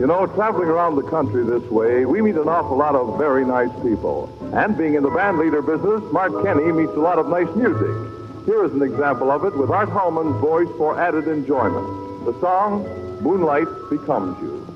You know, traveling around the country this way, we meet an awful lot of very nice people. And being in the band leader business, Mark Kenny meets a lot of nice music. Here is an example of it with Art Hallman's voice for added enjoyment. The song, Moonlight Becomes You.